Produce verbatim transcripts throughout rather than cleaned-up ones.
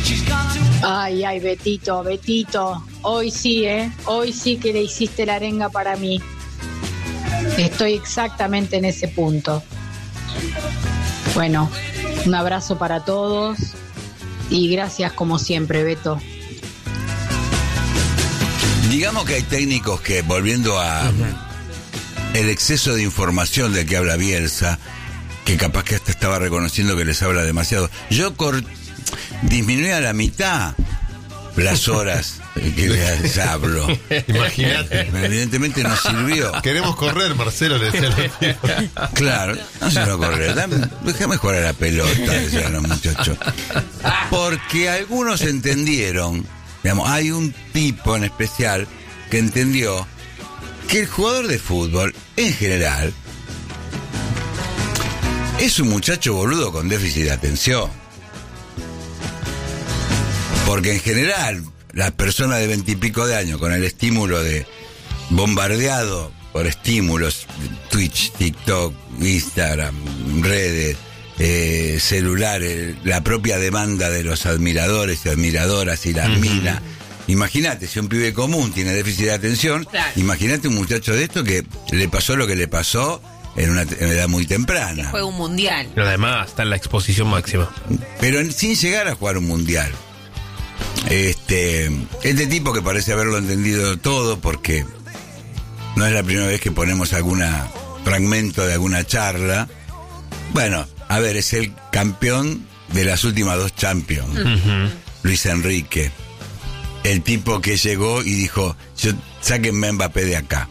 Ay, ay, Betito, Betito. Hoy sí, ¿eh? Hoy sí que le hiciste la arenga para mí. Estoy exactamente en ese punto. Bueno, un abrazo para todos y gracias como siempre, Beto. Digamos que hay técnicos que, volviendo a uh-huh. el exceso de información del que habla Bielsa, que capaz que hasta estaba reconociendo que les habla demasiado. Yo cor- disminuí a la mitad las horas que les hablo. Imagínate. Evidentemente no sirvió. Queremos correr, Marcelo, le decía a los Claro, no se lo correr. Dame, déjame jugar a la pelota, decían los muchachos. Porque algunos entendieron, digamos, hay un tipo en especial que entendió que el jugador de fútbol, en general, es un muchacho boludo con déficit de atención. Porque en general, las personas de veintipico de años con el estímulo de bombardeado por estímulos, Twitch, TikTok, Instagram, redes, eh, celulares, la propia demanda de los admiradores y admiradoras y las uh-huh. minas. Imagínate, si un pibe común tiene déficit de atención, claro. Imagínate un muchacho de esto que le pasó lo que le pasó en una, en una edad muy temprana. Fue un mundial. Pero además está en la exposición máxima. Pero en, sin llegar a jugar un mundial. Este, este tipo que parece haberlo entendido todo, porque no es la primera vez que ponemos algún fragmento de alguna charla. Bueno, a ver, es el campeón de las últimas dos Champions, uh-huh. Luis Enrique. El tipo que llegó y dijo, yo, sáquenme a Mbappé de acá.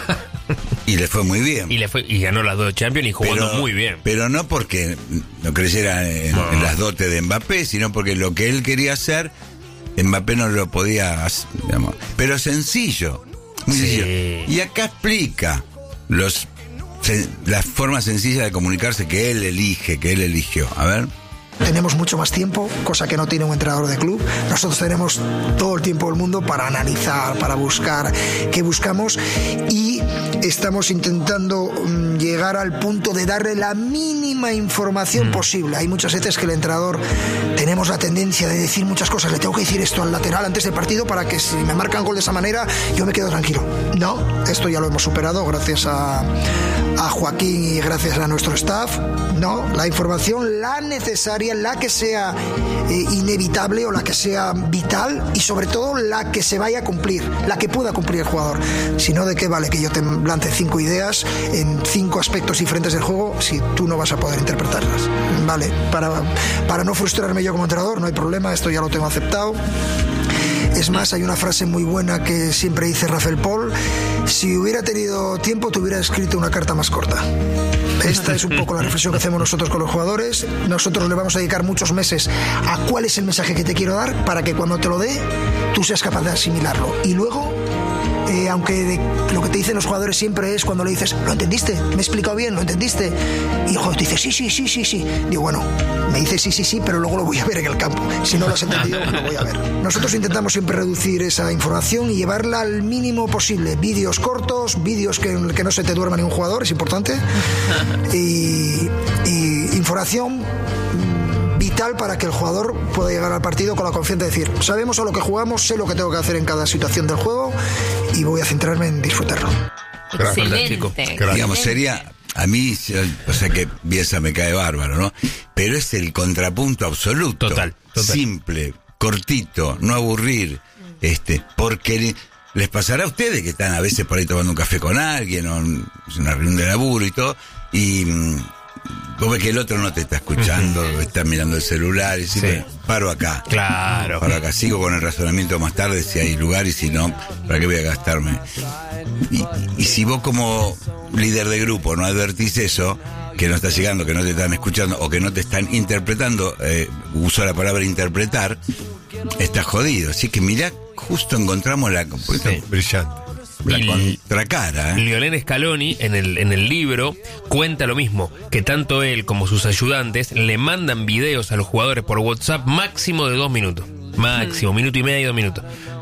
Y le fue muy bien. Y le fue y ganó las dos Champions y jugando pero, muy bien. Pero no porque no creyera en, no. en las dotes de Mbappé, sino porque lo que él quería hacer, Mbappé no lo podía hacer, digamos. Pero sencillo, muy sí. sencillo. Y acá explica los se, las formas sencillas de comunicarse que él elige, que él eligió. A ver. Tenemos mucho más tiempo, cosa que no tiene un entrenador de club. Nosotros tenemos todo el tiempo del mundo para analizar, para buscar qué buscamos, y estamos intentando llegar al punto de darle la mínima información mm. posible. Hay muchas veces que el entrenador tenemos la tendencia de decir muchas cosas. Le tengo que decir esto al lateral antes del partido para que si me marcan gol de esa manera yo me quedo tranquilo. No, esto ya lo hemos superado gracias a, a Joaquín y gracias a nuestro staff. No, la información, la necesaria, la que sea eh, inevitable o la que sea vital, y sobre todo la que se vaya a cumplir, la que pueda cumplir el jugador. Si no, ¿de qué vale que yo te lance cinco ideas en cinco aspectos diferentes del juego si tú no vas a poder interpretarlas? Vale, para, para no frustrarme yo como entrenador, no hay problema, esto ya lo tengo aceptado. Es más, hay una frase muy buena que siempre dice Rafael Paul: si hubiera tenido tiempo te hubiera escrito una carta más corta. Esta es un poco la reflexión que hacemos nosotros con los jugadores. Nosotros le vamos a dedicar muchos meses a cuál es el mensaje que te quiero dar para que cuando te lo dé tú seas capaz de asimilarlo. Y luego, eh, aunque de, lo que te dicen los jugadores siempre es cuando le dices, ¿lo entendiste? ¿Me he explicado bien? ¿Lo entendiste? Y el jugador te dice, sí, sí, sí, sí, sí. Digo, bueno, me dice sí, sí, sí, pero luego lo voy a ver en el campo. Si no lo has entendido, lo voy a ver. Nosotros intentamos siempre reducir esa información y llevarla al mínimo posible. Vídeos cortos, vídeos que, que no se te duerma ningún jugador, es importante. Y, y información vital para que el jugador pueda llegar al partido con la confianza de decir, sabemos a lo que jugamos, sé lo que tengo que hacer en cada situación del juego y voy a centrarme en disfrutarlo. Excelente. Digamos, sería, a mí, o sea que Bielsa me cae bárbaro, ¿no? Pero es el contrapunto absoluto. Total, total. Simple, cortito, no aburrir, este, porque les pasará a ustedes que están a veces por ahí tomando un café con alguien o en una reunión de laburo y todo, y vos ves que el otro no te está escuchando, uh-huh. está mirando el celular y dice, sí. paro acá. Claro. Paro acá, sigo con el razonamiento más tarde si hay lugar y si no, ¿para qué voy a gastarme? Y, y si vos como líder de grupo no advertís eso, que no está llegando, que no te están escuchando o que no te están interpretando, eh, uso la palabra interpretar, estás jodido. Así que mirá, justo encontramos la... Sí. Brillante. La contracara, ¿eh? Lionel Scaloni en el, en el libro cuenta lo mismo, que tanto él como sus ayudantes le mandan videos a los jugadores por WhatsApp máximo de dos minutos. Máximo, mm. minuto y medio, dos minutos.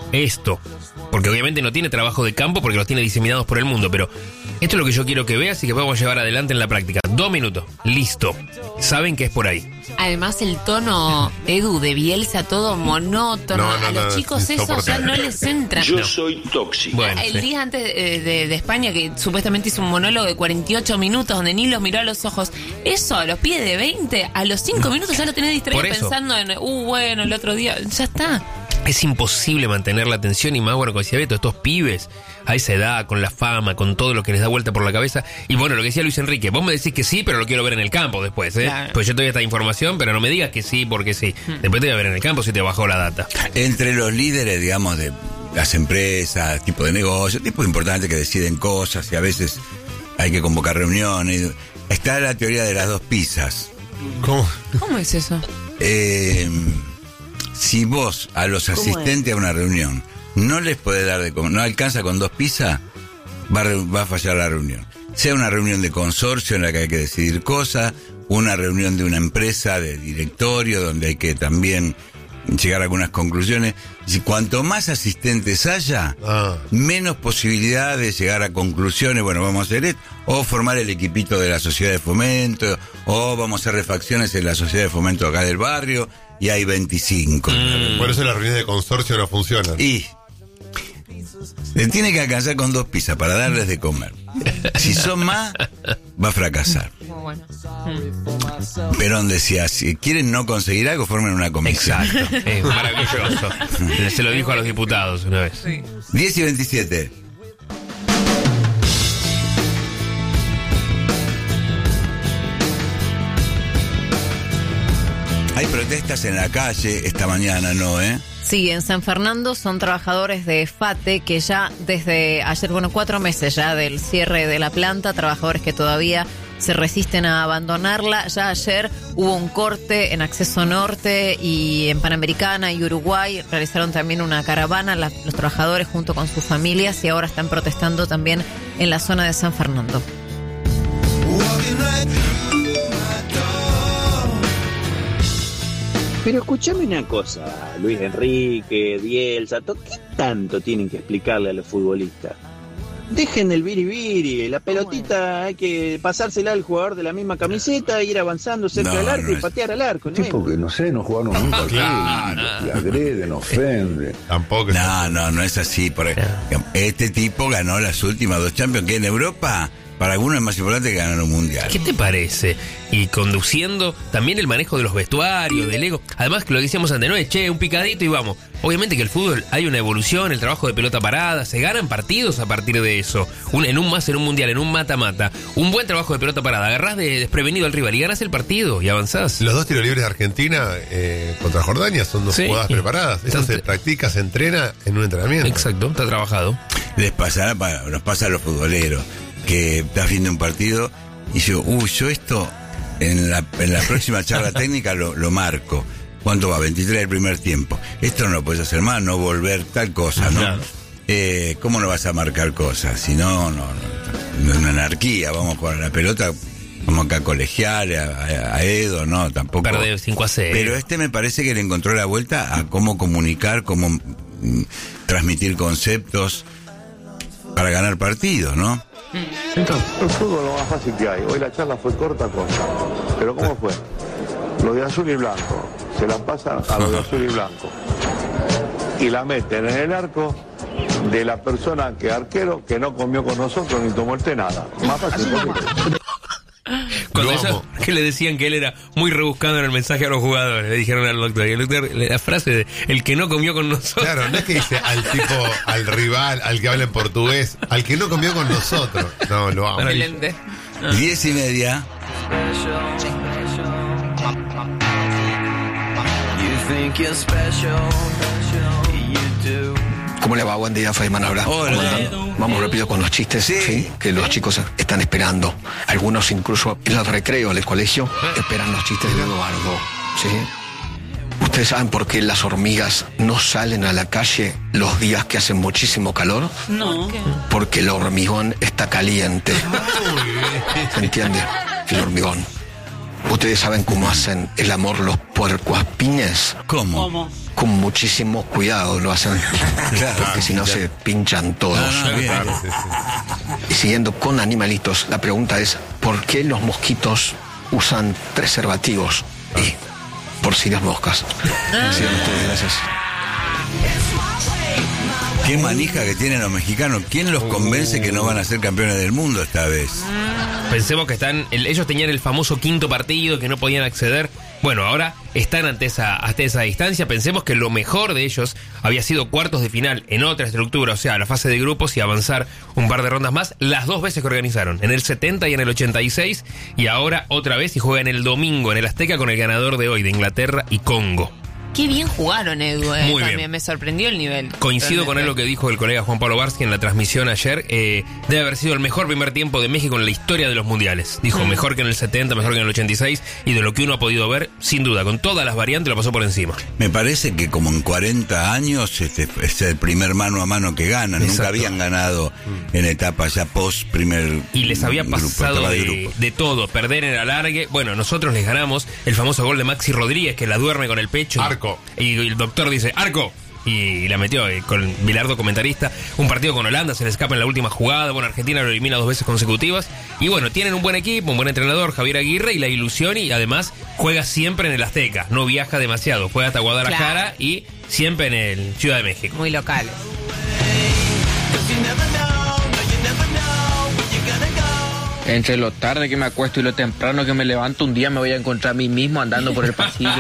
esto. Porque obviamente no tiene trabajo de campo porque los tiene diseminados por el mundo, pero esto es lo que yo quiero que veas y que podamos llevar adelante en la práctica. Dos minutos, listo. Saben que es por ahí. Además el tono, Edu, de Bielsa, todo monótono. No, no, a los no, chicos es eso ya no les entra. Yo No. soy tóxico. Bueno, El sí. día antes de, de- de España, que supuestamente hizo un monólogo de cuarenta y ocho minutos donde ni los miró a los ojos. Eso, a los pies de veinte, a los cinco minutos ya lo tenés distraído Por eso. pensando en, uh, bueno, el otro día, ya está. Es imposible mantener la atención y más, bueno, como decía Beto, estos pibes a esa edad, con la fama, con todo lo que les da vuelta por la cabeza. Y bueno, lo que decía Luis Enrique, vos me decís que sí, pero lo quiero ver en el campo después, ¿eh? Claro. Pues yo te doy esta información, pero no me digas que sí, porque sí. Después te voy a ver en el campo si te bajó la data. Entre los líderes, digamos, de las empresas, tipo de negocio, tipo importantes que deciden cosas y a veces hay que convocar reuniones. Está la teoría de las dos pizzas. ¿Cómo? ¿Cómo es eso? Eh, si vos a los asistentes a una reunión no les podés dar de comer, no alcanza con dos pizzas, va a, re- va a fallar la reunión. Sea una reunión de consorcio en la que hay que decidir cosas, una reunión de una empresa de directorio donde hay que también llegar a algunas conclusiones. Si cuanto más asistentes haya, Ah. menos posibilidad de llegar a conclusiones, bueno, vamos a hacer esto, o formar el equipito de la sociedad de fomento, o vamos a hacer refacciones en la sociedad de fomento acá del barrio, y hay veinticinco. Por eso las reuniones de consorcio no funcionan. Y le tiene que alcanzar con dos pizzas para darles de comer. Si son más, va a fracasar. Muy bueno. Perón decía, si quieren no conseguir algo, formen una comisión. Exacto, es maravilloso. Se lo dijo a los diputados una vez. diez y veintisiete. Hay protestas en la calle esta mañana, ¿no, eh? Sí, en San Fernando son trabajadores de FATE que ya desde ayer, bueno, cuatro meses ya del cierre de la planta, trabajadores que todavía se resisten a abandonarla. Ya ayer hubo un corte en Acceso Norte y en Panamericana y Uruguay. Realizaron también una caravana la- los trabajadores junto con sus familias y ahora están protestando también en la zona de San Fernando. Pero escúchame una cosa, Luis Enrique, Bielsa, ¿qué tanto tienen que explicarle a los futbolistas? Dejen el biribiri, la pelotita hay que pasársela al jugador de la misma camiseta, ir avanzando cerca No, del arco no y es- patear al arco. ¿no? Tipo que no sé, no jugaron nunca al Claro. fútbol, y agreden, ofenden. Tampoco. No, no, no es así. Por, este tipo ganó las últimas dos Champions, que en Europa, para algunos es más importante que ganar un mundial. ¿Qué te parece? Y conduciendo también el manejo de los vestuarios, del ego. Además, que lo decíamos antes, no es, che, un picadito y vamos. Obviamente que el fútbol hay una evolución, el trabajo de pelota parada, se ganan partidos a partir de eso. Un, en un más, en un mundial, en un mata-mata. Un buen trabajo de pelota parada. Agarrás de desprevenido al rival y ganas el partido y avanzás. Los dos tiros libres de Argentina eh, contra Jordania son dos Sí. jugadas preparadas. Eso se Entonces- practica, se entrena en un entrenamiento. Exacto, está trabajado. Les pasará, pa- nos pasa a los futboleros, que estás viendo un partido y yo, uy, yo esto en la, en la próxima charla técnica lo, lo marco. ¿Cuánto va? veintitrés del primer tiempo. Esto no lo puedes hacer más, no volver tal cosa, ¿no? Claro. Eh, ¿Cómo no vas a marcar cosas? Si no, no, no, no es una anarquía, vamos a jugar a la pelota, vamos acá a colegial, a, a- a Edo, no, tampoco. Perde cinco a cero. Pero este me parece que le encontró la vuelta a cómo comunicar, cómo mm, transmitir conceptos para ganar partidos, ¿no? Entonces, el fútbol es lo más fácil que hay. Hoy la charla fue corta, corta. Pero ¿cómo fue? Lo de azul y blanco. Se la pasan a lo de azul y blanco. Y la meten en el arco de la persona que arquero que no comió con nosotros ni tomó el té nada. Más fácil posible. Cuando Lo ella- amo. que le decían que él era muy rebuscado en el mensaje a los jugadores, le dijeron al doctor. Y el doctor, la frase de el que no comió con nosotros. Claro, no es que dice al tipo, al rival, al que habla en portugués, al que no comió con nosotros. No, lo amo. Excelente. Diez y media. ¿Cómo le va? Buen día, Feynman. Ahora Hola. vamos rápido con los chistes, Sí. sí. Que los chicos están esperando. Algunos incluso en los recreos del colegio esperan los chistes de Eduardo, ¿sí? ¿Ustedes saben por qué las hormigas no salen a la calle los días que hace muchísimo calor? No. Porque el hormigón está caliente. ¿Se entiende? El hormigón. ¿Ustedes saben cómo hacen el amor los puercoespines? ¿Cómo? ¿Cómo? Con muchísimo cuidado lo hacen, Claro, porque si no claro. se pinchan todos. Ah, no, bien. Claro, sí, sí. Y siguiendo con animalitos, la pregunta es, ¿por qué los mosquitos usan preservativos? Y por si las moscas. Sigan ustedes, gracias. Qué manija que tienen los mexicanos. ¿Quién los convence que no van a ser campeones del mundo esta vez? Pensemos que están, el- ellos tenían el famoso quinto partido que no podían acceder. Bueno, ahora están ante esa, hasta esa distancia. Pensemos que lo mejor de ellos había sido cuartos de final en otra estructura, o sea, la fase de grupos y avanzar un par de rondas más, las dos veces que organizaron, en el setenta y en el ochenta y seis, y ahora otra vez y juegan el domingo en el Azteca con el ganador de hoy, de Inglaterra y Congo. Qué bien jugaron, Edu. eh, Muy bien. También me sorprendió el nivel. Coincido con él lo que dijo el colega Juan Pablo Barsky en la transmisión ayer. Eh, debe haber sido el mejor primer tiempo de México en la historia de los mundiales. Dijo, Mm. mejor que en el setenta, mejor que en el ochenta y seis. Y de lo que uno ha podido ver, sin duda, con todas las variantes, lo pasó por encima. Me parece que como en cuarenta años este es el primer mano a mano que ganan. Nunca Exacto. habían ganado en etapas ya post primer Y les había grupo, pasado etapa de, grupo. de todo, perder en el alargue. Bueno, nosotros les ganamos el famoso gol de Maxi Rodríguez, que la duerme con el pecho. Arco. Y el doctor dice, ¡arco! Y la metió eh, con Bilardo, comentarista. Un partido con Holanda, se le escapa en la última jugada. Bueno, Argentina lo elimina dos veces consecutivas. Y bueno, tienen un buen equipo, un buen entrenador, Javier Aguirre, y la ilusión. Y además juega siempre en el Azteca, no viaja demasiado. Juega hasta Guadalajara Claro. y siempre en el Ciudad de México. Muy locales. Entre lo tarde que me acuesto y lo temprano que me levanto, un día me voy a encontrar a mí mismo andando por el pasillo.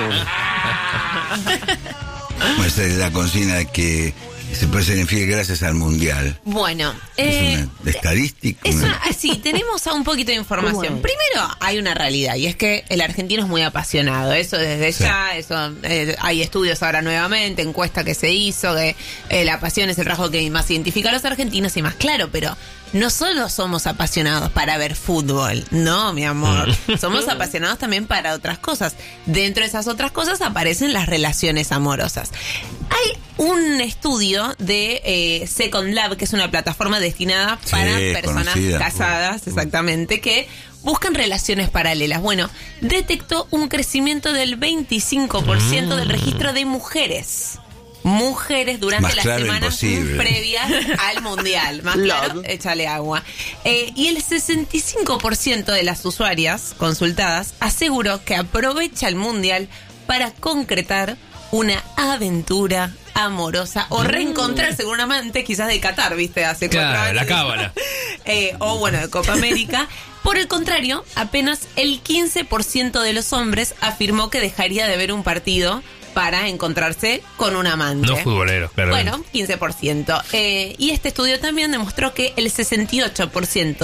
Esa es la consigna que se puede ser infiel gracias al mundial. Bueno, Es eh, una estadística. Esa- una- sí, tenemos a un poquito de información. Primero, hay una realidad y es que el argentino es muy apasionado. Eso desde Sí. ya, eso eh, hay estudios ahora nuevamente, encuesta que se hizo, que eh, la pasión es el rasgo que más identifica a los argentinos y más claro, pero no solo somos apasionados para ver fútbol, no, mi amor. Somos apasionados también para otras cosas. Dentro de esas otras cosas aparecen las relaciones amorosas. Hay un estudio de eh, Second Lab, que es una plataforma destinada Sí, para personas conocida. casadas, exactamente, que buscan relaciones paralelas. Bueno, detectó un crecimiento del veinticinco por ciento del registro de mujeres. Mujeres durante Más las claro semanas imposible. previas al mundial. Más claro, échale agua. Eh, y el sesenta y cinco por ciento de las usuarias consultadas aseguró que aprovecha el mundial para concretar una aventura amorosa o reencontrarse con un amante, quizás de Qatar, viste, hace cuatro Claro, años. la cábala. Eh, o bueno, de Copa América. Por el contrario, apenas el quince por ciento de los hombres afirmó que dejaría de ver un partido para encontrarse con un amante. No futboleros, claro. Bueno, quince por ciento. Eh, y este estudio también demostró que el sesenta y ocho por ciento